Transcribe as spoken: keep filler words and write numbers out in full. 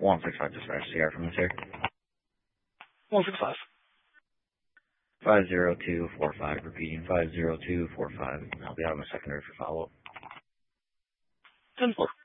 one six five dispatch, Sierra from this here. one six five. five zero two four five, repeating five zero two four five. I'll be out on the secondary for follow-up. ten four.